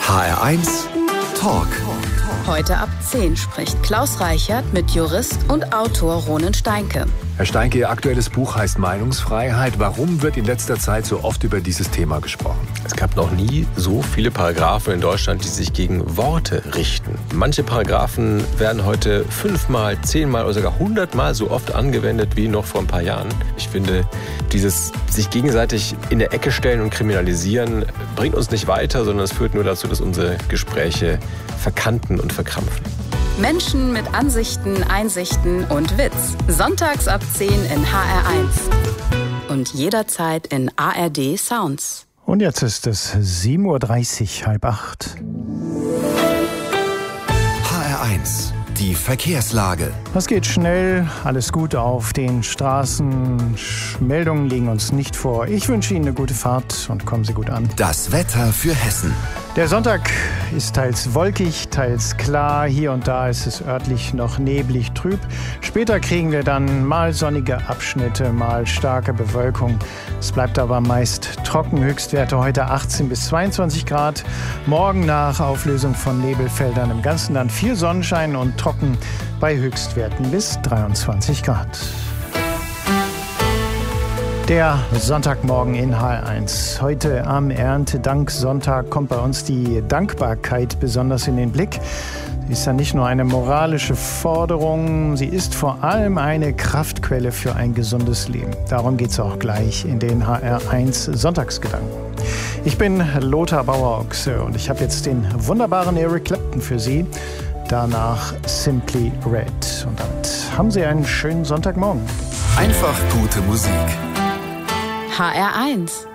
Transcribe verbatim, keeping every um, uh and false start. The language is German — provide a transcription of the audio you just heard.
H R eins Talk. Heute ab zehn spricht Klaus Reichert mit Jurist und Autor Ronen Steinke. Herr Steinke, Ihr aktuelles Buch heißt Meinungsfreiheit. Warum wird in letzter Zeit so oft über dieses Thema gesprochen? Es gab noch nie so viele Paragraphen in Deutschland, die sich gegen Worte richten. Manche Paragraphen werden heute fünfmal, zehnmal oder sogar hundertmal so oft angewendet wie noch vor ein paar Jahren. Ich finde, dieses sich gegenseitig in der Ecke stellen und kriminalisieren bringt uns nicht weiter, sondern es führt nur dazu, dass unsere Gespräche verkanten und verkrampfen. Menschen mit Ansichten, Einsichten und Witz. Sonntags ab zehn in H R eins. Und jederzeit in A R D Sounds. Und jetzt ist es sieben Uhr dreißig, halb acht. H R eins, die Verkehrslage. Es geht schnell, alles gut auf den Straßen. Meldungen liegen uns nicht vor. Ich wünsche Ihnen eine gute Fahrt und kommen Sie gut an. Das Wetter für Hessen. Der Sonntag ist teils wolkig, teils klar. Hier und da ist es örtlich noch neblig trüb. Später kriegen wir dann mal sonnige Abschnitte, mal starke Bewölkung. Es bleibt aber meist trocken. Höchstwerte heute achtzehn bis zweiundzwanzig Grad. Morgen nach Auflösung von Nebelfeldern im ganzen Land viel Sonnenschein und trocken bei Höchstwerten bis dreiundzwanzig Grad. Der Sonntagmorgen in H R eins. Heute am Erntedanksonntag kommt bei uns die Dankbarkeit besonders in den Blick. Sie ist ja nicht nur eine moralische Forderung, sie ist vor allem eine Kraftquelle für ein gesundes Leben. Darum geht es auch gleich in den H R eins Sonntagsgedanken. Ich bin Lothar Bauer-Ochse und ich habe jetzt den wunderbaren Eric Clapton für Sie. Danach Simply Red. Und damit haben Sie einen schönen Sonntagmorgen. Einfach gute Musik. H R eins.